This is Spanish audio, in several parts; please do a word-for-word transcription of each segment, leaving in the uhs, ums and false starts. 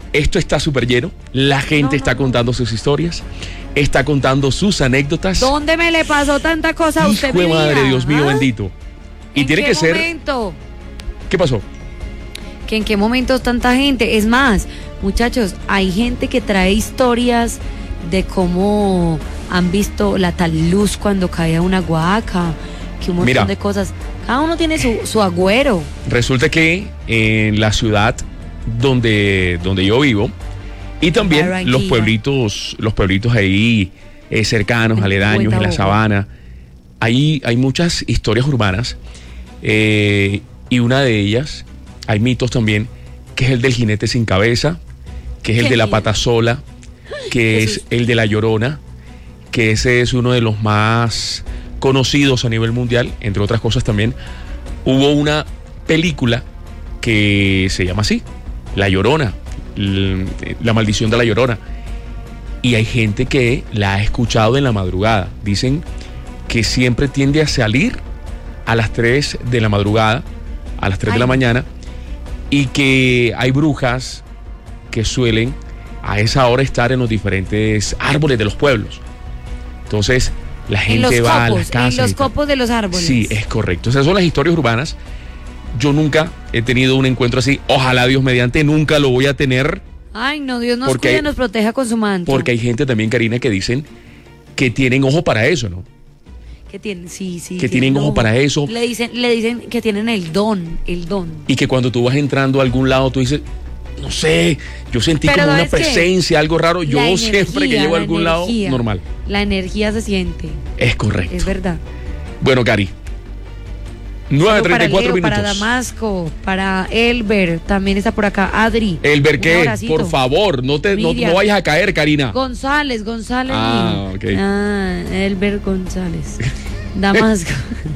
esto está súper lleno, la gente No, no, está no. contando sus historias, está contando sus anécdotas. ¿Dónde me le pasó tanta cosa a usted, Hijo de mi madre, vida? Dios mío, ¿Ah? bendito. Y ¿En tiene qué que ser... momento? ¿Qué pasó? Que en qué momentos tanta gente. Es más, muchachos, hay gente que trae historias de cómo han visto la tal luz cuando cae una guaca, que un montón Mira. de cosas. Cada uno tiene su, su agüero. Resulta que en la ciudad donde, donde yo vivo y también Barranquilla. los pueblitos, los pueblitos ahí eh, cercanos, aledaños, en la Cuentabobo. sabana, ahí hay muchas historias urbanas eh, y una de ellas, hay mitos también, que es el del jinete sin cabeza, que es el ¿Qué? de la pata sola, que es el de la Llorona, que ese es uno de los más conocidos a nivel mundial, entre otras cosas también. Hubo una película que se llama así, La Llorona, l- La Maldición de la Llorona, y hay gente que la ha escuchado en la madrugada. Dicen que siempre tiende a salir a las tres de la madrugada, a las tres de la Ay. mañana, y que hay brujas que suelen a esa hora estar en los diferentes árboles de los pueblos. Entonces la En los gente va a las copos, casas. en los y tal. copos de los árboles. Sí, es correcto. Esas son las historias urbanas. Yo nunca he tenido un encuentro así. Ojalá Dios mediante nunca lo voy a tener. Ay, no, Dios nos Porque cuide, hay- nos proteja con su manto. Porque hay gente también, Karina, que dicen que tienen ojo para eso, ¿no? Que tienen, sí, sí. Que tienen ojo para eso. Le dicen, le dicen que tienen el don, el don. Y que cuando tú vas entrando a algún lado, tú dices, no sé, yo sentí Pero como una ¿sabes qué? presencia, algo raro. Yo La siempre que energía, llego a la algún lado, energía. normal. La energía se siente, Es correcto. es verdad. Bueno, Cari. nueve treinta y cuatro para Leo, minutos. para Damasco, para Elber, también está por acá, Adri. El un Berqué, abracito. por favor, no te no, Miriam. no vayas a caer, Karina. González, González. Ah, ok. Ah, Elber González. Damasco.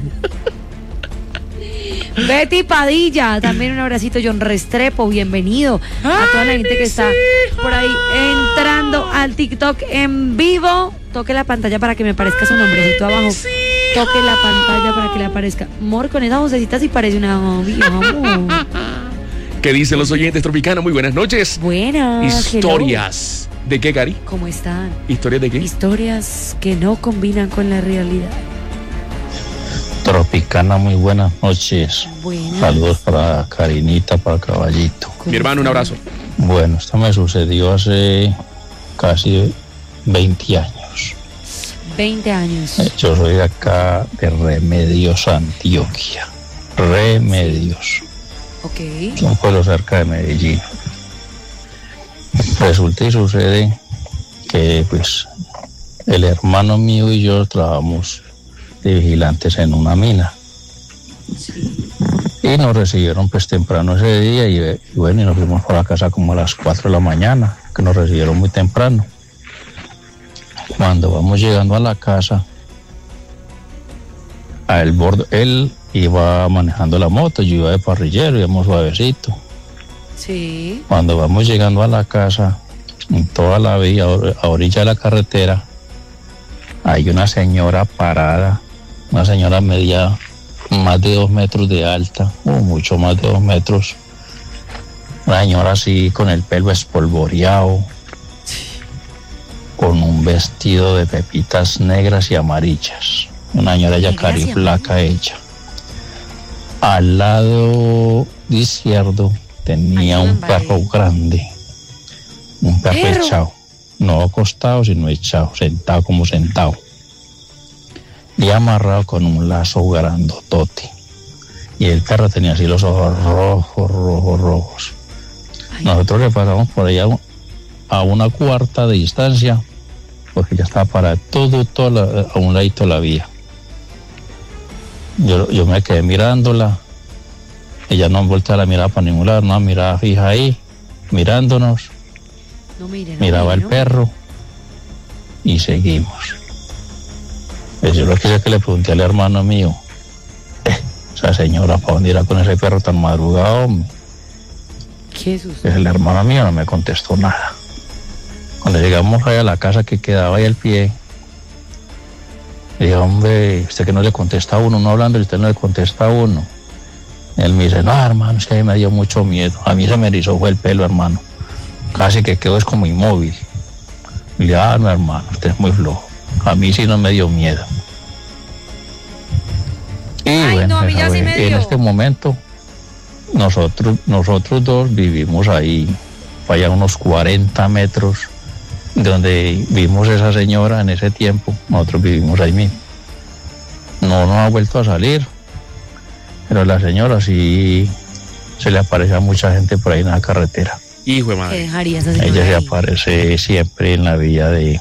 Betty Padilla, también un abracito. John Restrepo, bienvenido a toda la gente que está por ahí entrando al TikTok en vivo. Toque la pantalla para que me aparezca su nombrecito abajo. Toque la pantalla para que le aparezca. Mor, con esa vocecita sí parece una novia. amor. ¿Qué dicen los oyentes Tropicana? Muy buenas noches. Buenas. Historias. ¿De qué, Cari? hello. ¿Cómo están? ¿Historias de qué? Historias que no combinan con la realidad. Tropicana, muy buenas noches. Buenas. Saludos para Karinita, para Caballito. Mi hermano, un abrazo. Bueno, esto me sucedió hace casi veinte años. veinte años. Eh, Yo soy de acá de Remedios, Antioquia. Remedios, Ok. un pueblo cerca de Medellín. Resulta y sucede que pues el hermano mío y yo trabajamos de vigilantes en una mina. Y nos recibieron pues temprano ese día y, y bueno, y nos fuimos para la casa como a las cuatro de la mañana, que nos recibieron muy temprano. Cuando vamos llegando a la casa, a el bordo, él iba manejando la moto, yo iba de parrillero, íbamos suavecito. Sí. Cuando vamos llegando a la casa, en toda la vía, a orilla de la carretera, hay una señora parada, una señora media más de dos metros de alta, o mucho más de dos metros. Una señora así con el pelo espolvoreado, con un vestido de pepitas negras y amarillas. Una señora ya Negras y cariflaca hecha. Al lado izquierdo tenía Ayúdame, un perro vale. grande, un perro ¿Perro? echado, no acostado sino echado, sentado como sentado, y amarrado con un lazo grandotote. Y el perro tenía así los ojos rojos, rojos, rojos. Ay. Nosotros le pasamos por allá a una cuarta de distancia, porque ya estaba para todo, todo la- a un ladito de la vía. Yo, yo me quedé mirándola. Ella no volteaba la mirada para ningún lado, no, miraba fija ahí, mirándonos, No miren. miraba el perro y seguimos. Pues yo lo que sé que le pregunté al hermano mío, eh, esa señora, ¿para dónde irá con ese perro tan madrugado, hombre? ¿Qué susto? Pues el hermano mío no me contestó nada. Cuando llegamos ahí a la casa que quedaba ahí al pie, le dije, hombre, usted que no le contesta a uno, no hablando, y usted no le contesta a uno. Él me dice, no, hermano, es que a mí me dio mucho miedo. A mí se me erizó fue el pelo, hermano. casi que quedó es como inmóvil. Y le dije, ah, no, hermano, usted es muy flojo. A mí sí no me dio miedo. Y Ay, bueno, no, a mí ya sí me en dio. este momento, nosotros, nosotros dos vivimos ahí, para allá unos cuarenta metros, donde vimos esa señora en ese tiempo, nosotros vivimos ahí mismo. No nos ha vuelto a salir, pero la señora sí se le aparece a mucha gente por ahí en la carretera. Hijo de ¿Qué madre. dejaría esa señora Ella se ahí? aparece siempre en la vía de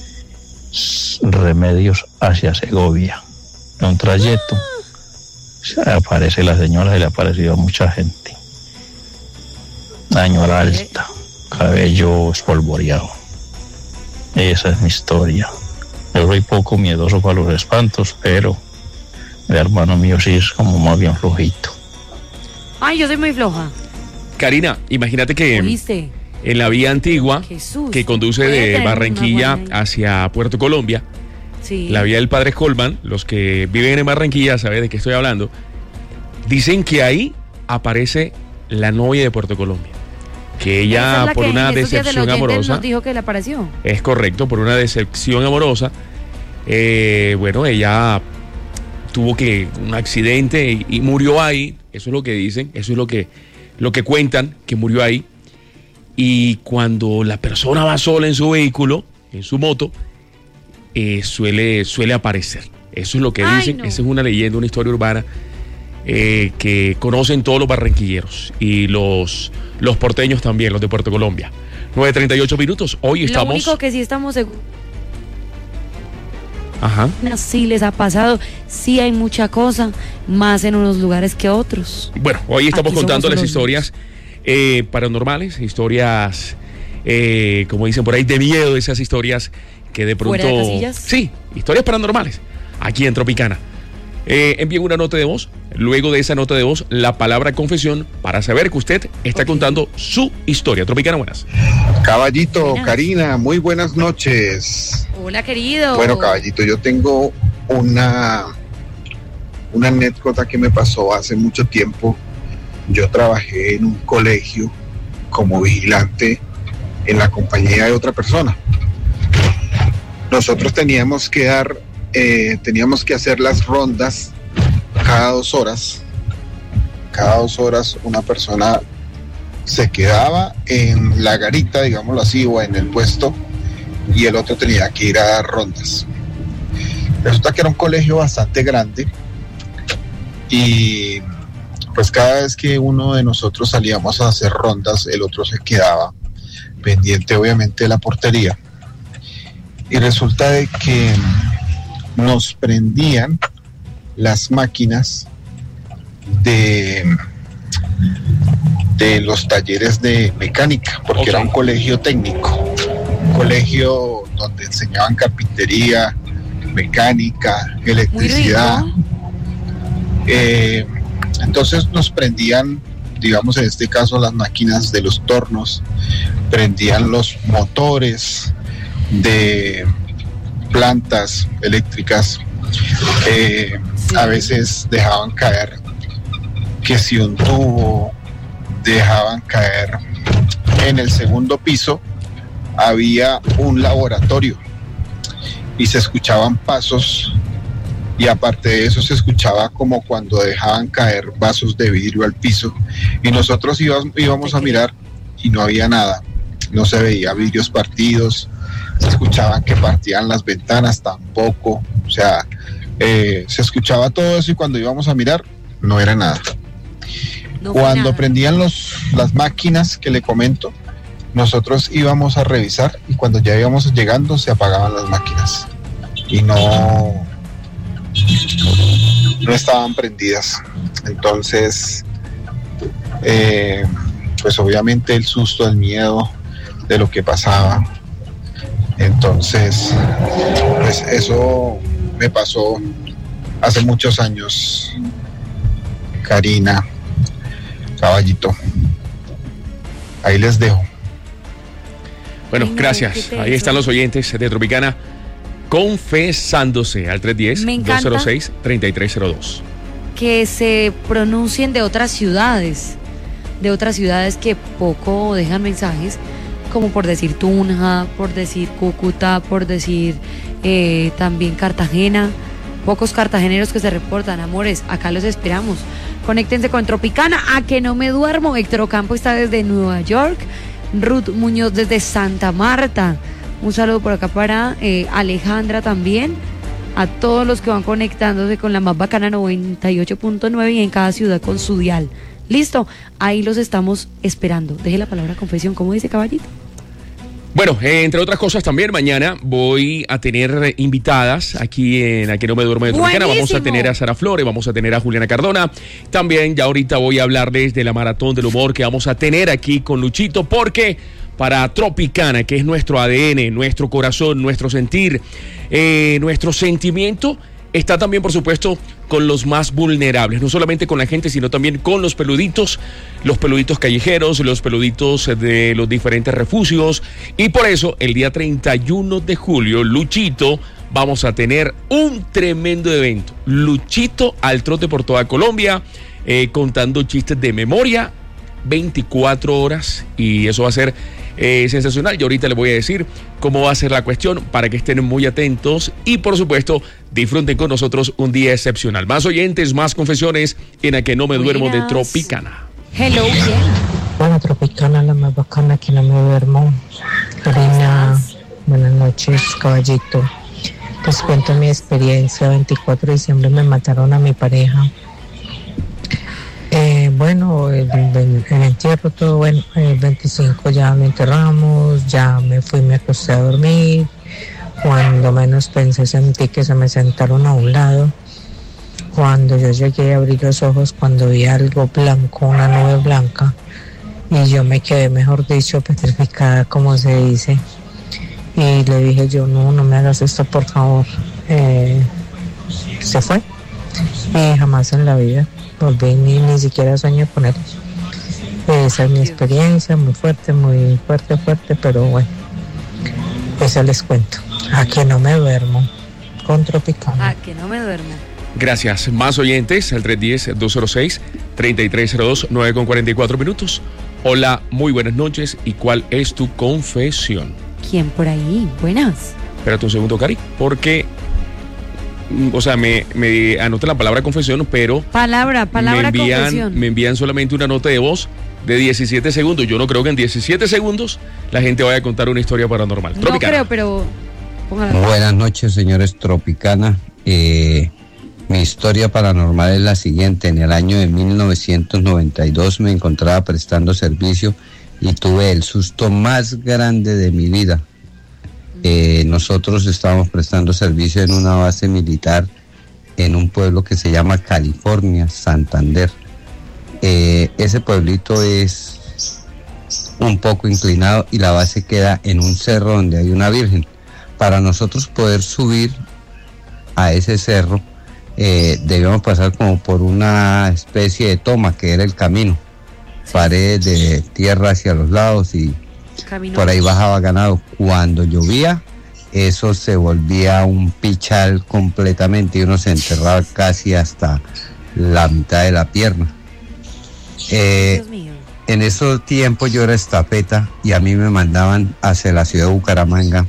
Remedios hacia Segovia. En un trayecto se aparece la señora, se le ha aparecido a mucha gente. Una señora alta, cabello espolvoreado. Esa es mi historia. Yo soy poco miedoso para los espantos, pero el hermano mío sí es como más bien flojito. Ay, yo soy muy floja. Karina, imagínate que ¿Oíste? en la vía antigua Qué susto. que conduce Puede de tener una Barranquilla buena- hacia Puerto Colombia, Sí. la vía del Padre Colman, los que viven en Barranquilla saben de qué estoy hablando, dicen que ahí aparece la novia de Puerto Colombia. Que Esa ella, es la por que una en estos días del decepción oyente amorosa, nos dijo que le apareció. es correcto, por una decepción amorosa, eh, bueno, ella tuvo que un accidente y, y murió ahí. Eso es lo que dicen, eso es lo que, lo que cuentan, que murió ahí. Y cuando la persona va sola en su vehículo, en su moto, eh, suele, suele aparecer. Eso es lo que Ay, dicen. no. Esa es una leyenda, una historia urbana eh, que conocen todos los barranquilleros y los, los porteños también, los de Puerto Colombia. nueve treinta y ocho minutos. Hoy Lo estamos. único que sí estamos seguros, Ajá. sí les ha pasado, sí hay mucha cosa, más en unos lugares que otros. Bueno, hoy estamos Aquí somos contando las unos historias eh, paranormales, historias, eh, como dicen por ahí, de miedo, esas historias que de pronto... ¿Fuera de casillas? Sí, historias paranormales, aquí en Tropicana. Eh, envíen una nota de voz, luego de esa nota de voz, la palabra confesión, para saber que usted está Ok. contando su historia. Tropicana, buenas. Caballito, Buenas. Karina, muy buenas noches. Hola, querido. Bueno, caballito, yo tengo una, una anécdota que me pasó hace mucho tiempo. Yo trabajé en un colegio como vigilante en la compañía de otra persona. Nosotros teníamos que dar, eh, teníamos que hacer las rondas cada dos horas. Cada dos horas una persona se quedaba en la garita, digámoslo así, o en el puesto, y el otro tenía que ir a dar rondas. Resulta que era un colegio bastante grande y pues cada vez que uno de nosotros salíamos a hacer rondas, el otro se quedaba pendiente obviamente de la portería. Y resulta de que nos prendían las máquinas de de los talleres de mecánica, porque Ok. era un colegio técnico, un colegio donde enseñaban carpintería, mecánica, Muy electricidad. rico. Eh, entonces nos prendían, digamos en este caso, las máquinas de los tornos, prendían los motores de plantas eléctricas, eh, Sí. a veces dejaban caer que si un tubo, dejaban caer en el segundo piso, había un laboratorio y se escuchaban pasos, y aparte de eso se escuchaba como cuando dejaban caer vasos de vidrio al piso, y nosotros íbamos, íbamos a mirar y no había nada, no se veía vidrios partidos, se escuchaban que partían las ventanas tampoco, o sea, eh, se escuchaba todo eso, y cuando íbamos a mirar no era nada. No fue Cuando nada. prendían los, las máquinas que le comento, nosotros íbamos a revisar, y cuando ya íbamos llegando se apagaban las máquinas y no, no estaban prendidas. Entonces, eh, pues obviamente el susto, el miedo de lo que pasaba. Entonces, pues eso me pasó hace muchos años, Karina, Caballito. Ahí les dejo. Bueno, Ay, no, gracias. qué teso. Ahí están los oyentes de Tropicana confesándose al tres uno Me cero, encanta. dos cero seis, tres tres cero dos. Que se pronuncien de otras ciudades, de otras ciudades que poco dejan mensajes, como por decir Tunja, por decir Cúcuta, por decir eh, también Cartagena. Pocos cartageneros que se reportan, amores, acá los esperamos. Conéctense con Tropicana, a que no me duermo. Héctor Ocampo está desde Nueva York, Ruth Muñoz desde Santa Marta. Un saludo por acá para eh, Alejandra también. A todos los que van conectándose con la más bacana noventa y ocho punto nueve y en cada ciudad con su dial. Listo, ahí los estamos esperando. Deje la palabra confesión, ¿cómo dice Caballito? Bueno, eh, entre otras cosas también mañana voy a tener invitadas aquí en A que no me duermo de Tropicana. Vamos a tener a Sara Flores, vamos a tener a Juliana Cardona. También ya ahorita voy a hablarles de la maratón del humor que vamos a tener aquí con Luchito, porque para Tropicana, que es nuestro A D N, nuestro corazón, nuestro sentir, eh, nuestro sentimiento, está también, por supuesto, con los más vulnerables, no solamente con la gente, sino también con los peluditos, los peluditos callejeros, los peluditos de los diferentes refugios. Y por eso, el día treinta y uno de julio, Luchito, vamos a tener un tremendo evento. Luchito al trote por toda Colombia, eh, contando chistes de memoria, veinticuatro horas, y eso va a ser Eh, sensacional. Y ahorita les voy a decir cómo va a ser la cuestión para que estén muy atentos y por supuesto disfruten con nosotros un día excepcional. Más oyentes, más confesiones en A que no me duermo de Tropicana. Hello, bien. Bueno, Tropicana, la más bacana, que no me duermo. Karina, buenas noches, caballito. Les cuento mi experiencia. veinticuatro de diciembre me mataron a mi pareja. Eh, bueno, el, el, el entierro todo bueno, el veinticinco ya lo enterramos, ya me fui, me acosté a dormir. Cuando menos pensé sentí que se me sentaron a un lado. Cuando yo llegué a abrir los ojos, cuando vi algo blanco, una nube blanca, y yo me quedé, mejor dicho, petrificada, como se dice. Y le dije yo, no, no me hagas esto, por favor. Eh, se fue. Y jamás en la vida volví, ni, ni siquiera sueño con él. Esa es mi experiencia, muy fuerte, muy fuerte, fuerte, pero bueno, eso les cuento. A que no me duermo, con Tropicana. A que no me duermo. Gracias. Más oyentes, al tres uno cero, dos cero seis, tres tres cero dos, nueve con cuarenta y cuatro minutos. Hola, muy buenas noches. ¿Y cuál es tu confesión? ¿Quién por ahí? Buenas. Espérate un segundo, Cari, porque... O sea, me, me anoté la palabra confesión, pero... Palabra, palabra me envían, confesión. Me envían solamente una nota de voz de diecisiete segundos. Yo no creo que en diecisiete segundos la gente vaya a contar una historia paranormal. No Tropicana. creo, pero... Póngala. Buenas noches, señores Tropicana. Eh, mi historia paranormal es la siguiente. En el año de mil novecientos noventa y dos me encontraba prestando servicio y tuve el susto más grande de mi vida. Eh, nosotros estábamos prestando servicio en una base militar en un pueblo que se llama California, Santander. Eh, ese pueblito es un poco inclinado y la base queda en un cerro donde hay una virgen. Para nosotros poder subir a ese cerro, eh, debíamos pasar como por una especie de toma que era el camino, paredes de tierra hacia los lados y Camino. Por ahí bajaba ganado. Cuando llovía, eso se volvía un pichal completamente y uno se enterraba casi hasta la mitad de la pierna. Eh, en esos tiempos yo era estafeta y a mí me mandaban hacia la ciudad de Bucaramanga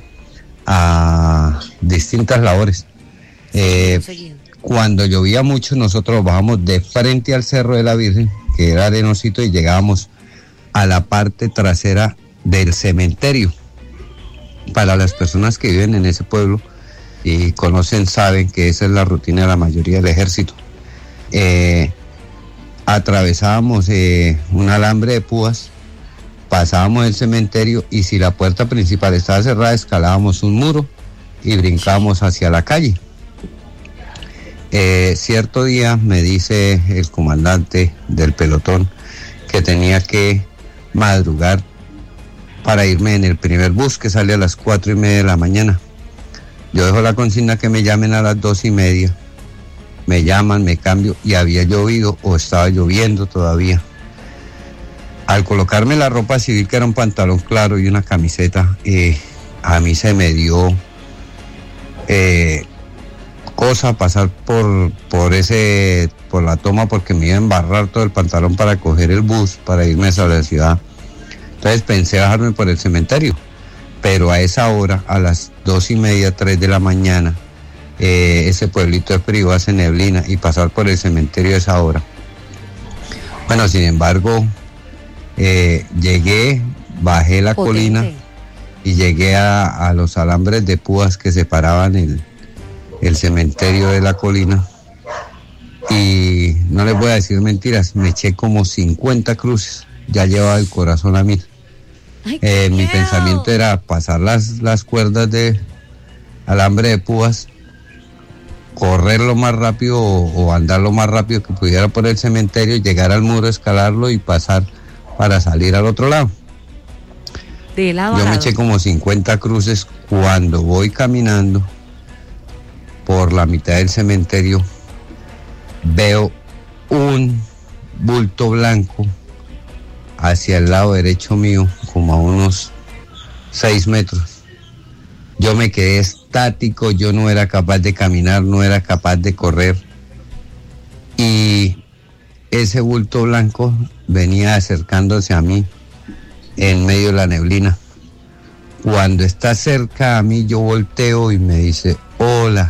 a distintas labores. Eh, cuando llovía mucho, nosotros bajamos de frente al Cerro de la Virgen, que era arenosito, y llegábamos a la parte trasera del cementerio. Para las personas que viven en ese pueblo y conocen, saben que esa es la rutina de la mayoría del ejército. Eh, atravesábamos eh, un alambre de púas, pasábamos el cementerio y si la puerta principal estaba cerrada, escalábamos un muro y brincábamos hacia la calle. Eh, cierto día me dice el comandante del pelotón que tenía que madrugar para irme en el primer bus que sale a las cuatro y media de la mañana. Yo dejo la consigna que me llamen a las dos y media. Me llaman, me cambio y había llovido o estaba lloviendo todavía. Al colocarme la ropa civil, que era un pantalón claro y una camiseta, eh, a mí se me dio eh, cosa pasar por, por, ese, por la toma porque me iba a embarrar todo el pantalón para coger el bus, para irme a la ciudad. Entonces pensé bajarme por el cementerio, pero a esa hora, a las dos y media, tres de la mañana, eh, ese pueblito es frío, hace neblina, y pasar por el cementerio a esa hora. Bueno, sin embargo, eh, llegué, bajé la Potente. colina y llegué a, a los alambres de púas que separaban el, el cementerio de la colina. Y no les voy a decir mentiras, me eché como cincuenta cruces, ya llevaba el corazón a mí. Ay, Eh, mi miedo. pensamiento era pasar las, las cuerdas de alambre de púas, correr lo más rápido o, o andar lo más rápido que pudiera por el cementerio, llegar al muro, escalarlo y pasar para salir al otro lado. De lado a Yo me lado. eché como cincuenta cruces. Cuando voy caminando por la mitad del cementerio, veo un bulto blanco hacia el lado derecho mío, como a unos seis metros. Yo me quedé estático, yo no era capaz de caminar, no era capaz de correr. Y ese bulto blanco venía acercándose a mí en medio de la neblina. Cuando está cerca a mí, yo volteo y me dice: hola.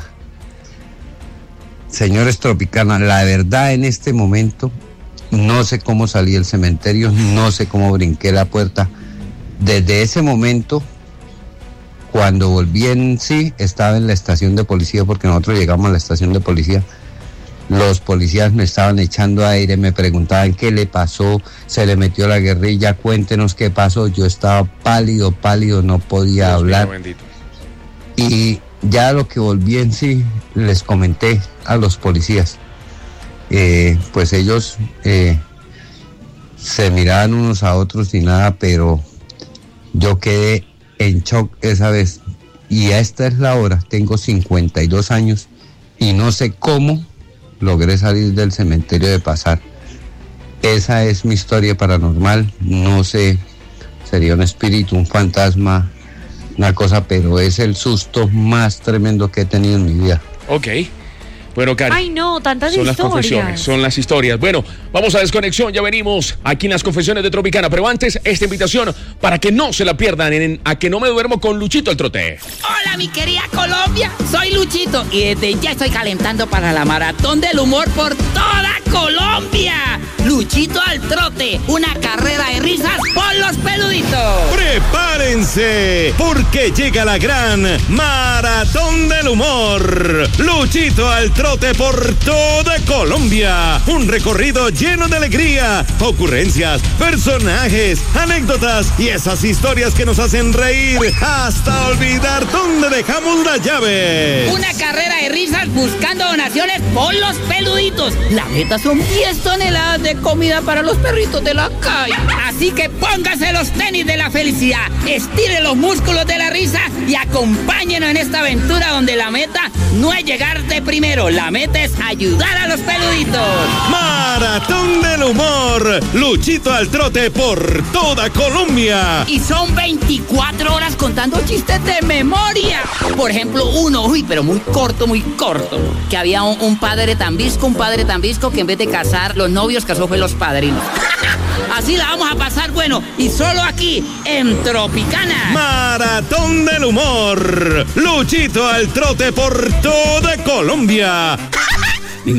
Señores Tropicana, la verdad en este momento no sé cómo salí del cementerio, no sé cómo brinqué la puerta. Desde ese momento, cuando volví en sí, estaba en la estación de policía, porque nosotros llegamos a la estación de policía. Los policías me estaban echando aire, me preguntaban qué le pasó, se le metió la guerrilla, cuéntenos qué pasó. Yo estaba pálido, pálido, no podía Dios hablar. mío, bendito. Y ya lo que volví en sí, les comenté a los policías. Eh, pues ellos eh, se miraban unos a otros y nada, pero yo quedé en shock esa vez. Y a esta es la hora, tengo cincuenta y dos años y no sé cómo logré salir del cementerio de pasar. Esa es mi historia paranormal. No sé, sería un espíritu, un fantasma, una cosa, pero es el susto más tremendo que he tenido en mi vida. Ok. Bueno, Cari. Ay, no, tantas Son las confesiones, historias. son las historias. Bueno, vamos a Desconexión, ya venimos aquí en las confesiones de Tropicana. Pero antes, esta invitación para que no se la pierdan en A Que No Me Duermo con Luchito el Trote. Hola mi querida Colombia, soy Luchito y desde ya estoy calentando para la maratón del humor por toda Colombia. Luchito al Trote, una carrera de risas por los peluditos. ¡Prepárense! Porque llega la gran Maratón del Humor. Luchito al Trote por toda Colombia. Un recorrido lleno de alegría, ocurrencias, personajes, anécdotas y esas historias que nos hacen reír hasta olvidar dónde dejamos las llaves. Una carrera de risas buscando donaciones por los peluditos. La meta son diez toneladas de comida para los perritos de la calle. Así que póngase los tenis de la felicidad, estire los músculos de la risa y acompáñenos en esta aventura donde la meta no es llegar de primero, la meta es ayudar a los peluditos. Maratón del Humor. Luchito al Trote por toda Colombia. Y son veinticuatro horas contando chistes de memoria. Por ejemplo, uno, uy, pero muy corto, muy corto. Que había un, un padre tan visco, un padre tan visco que en vez de casar los novios, casó fue los padrinos. Así la vamos a pasar bueno. Y solo aquí, en Tropicana. Maratón del Humor. Luchito al Trote por toda Colombia.